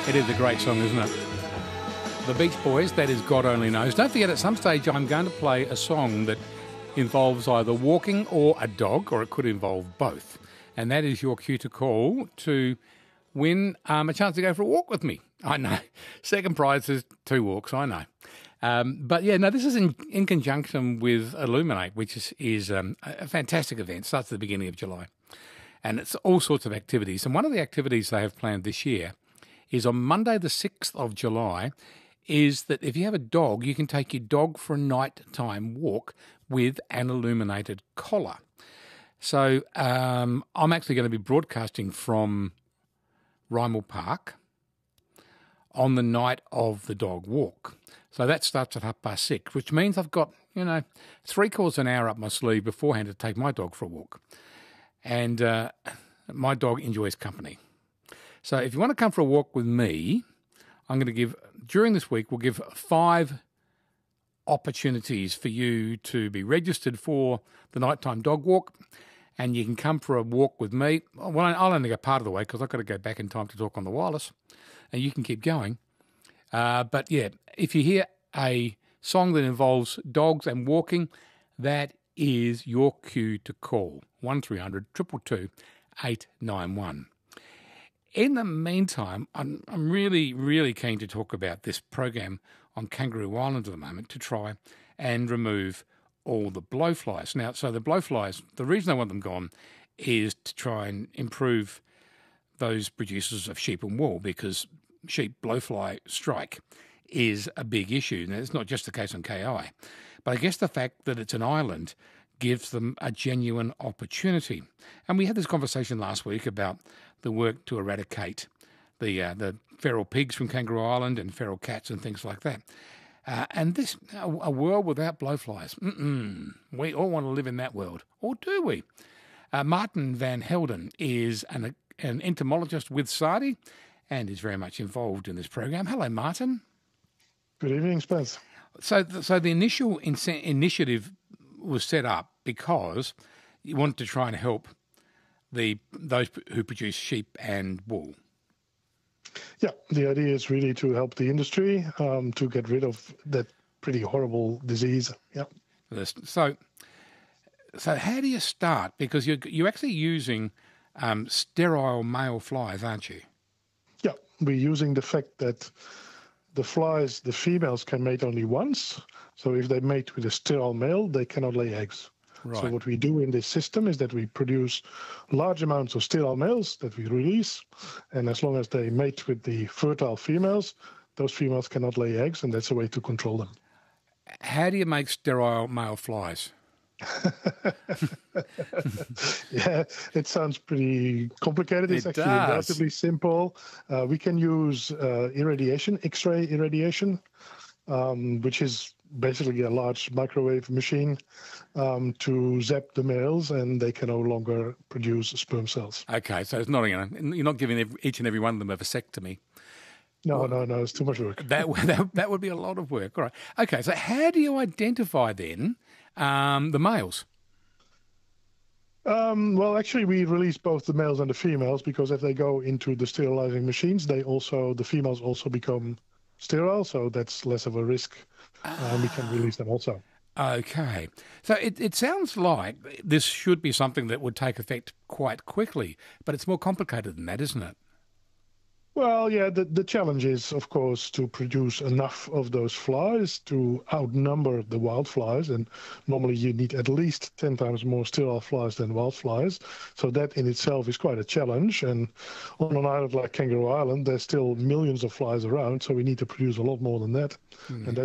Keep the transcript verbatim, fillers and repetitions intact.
It is a great song, isn't it? The Beach Boys, that is God Only Knows. Don't forget, at some stage I'm going to play a song that involves either walking or a dog, or it could involve both. And that is your cue to call to win um, a chance to go for a walk with me. I know. Second prize is two walks, I know. Um, but yeah, no, this is in, in conjunction with Illuminate, which is, is um, a fantastic event. Starts at the beginning of July. And it's all sorts of activities. And one of the activities they have planned this year is on Monday the sixth of July, is that if you have a dog, you can take your dog for a nighttime walk with an illuminated collar. So um, I'm actually going to be broadcasting from Rymel Park on the night of the dog walk. So that starts at half past six, which means I've got, you know, three quarters of an hour up my sleeve beforehand to take my dog for a walk. And uh, my dog enjoys company. So if you want to come for a walk with me, I'm going to give, during this week, we'll give five opportunities for you to be registered for the nighttime dog walk, and you can come for a walk with me. Well, I'll only go part of the way because I've got to go back in time to talk on the wireless, and you can keep going. Uh, but yeah, if you hear a song that involves dogs and walking, that is your cue to call one three hundred, two two two, eight nine one. In the meantime, I'm, I'm really, really keen to talk about this program on Kangaroo Island at the moment to try and remove all the blowflies. Now, so the blowflies, the reason I want them gone is to try and improve those producers of sheep and wool, because sheep blowfly strike is a big issue. Now, it's not just the case on K I, but I guess the fact that it's an island gives them a genuine opportunity. And we had this conversation last week about the work to eradicate the uh, the feral pigs from Kangaroo Island and feral cats and things like that. Uh, and this, a, a world without blowflies, mm-mm, we all want to live in that world. Or do we? Uh, Martin van Helden is an, an entomologist with SARDI and is very much involved in this program. Hello, Martin. Good evening, Spence. So, so the initial in- initiative was set up because you wanted to try and help the those who produce sheep and wool. Yeah, the idea is really to help the industry um, to get rid of that pretty horrible disease. Yeah. So, so how do you start? Because you're you're actually using um, sterile male flies, aren't you? Yeah, we're using the fact that the flies, the females can mate only once. So if they mate with a sterile male, they cannot lay eggs. Right. So what we do in this system is that we produce large amounts of sterile males that we release. And as long as they mate with the fertile females, those females cannot lay eggs, and that's a way to control them. How do you make sterile male flies? Yeah, it sounds pretty complicated. It's it actually does. relatively simple. Uh, we can use uh, irradiation, X-ray irradiation, um, which is basically a large microwave machine um, to zap the males, and they can no longer produce sperm cells. Okay, so it's not, you know, you're not giving every, each and every one of them a vasectomy. No, well, no, no, it's too much work. That, that that would be a lot of work. All right. Okay, so how do you identify then um, the males? Um, well, actually, we release both the males and the females, because if they go into the sterilizing machines, they also the females also become sterile, so that's less of a risk. Uh, we can release them also. Okay. So it, it sounds like this should be something that would take effect quite quickly, but it's more complicated than that, isn't it? Well, yeah, the, the challenge is, of course, to produce enough of those flies to outnumber the wild flies. And normally you need at least ten times more sterile flies than wild flies. So that in itself is quite a challenge. And on an island like Kangaroo Island, there's still millions of flies around. So we need to produce a lot more than that. Mm. And that's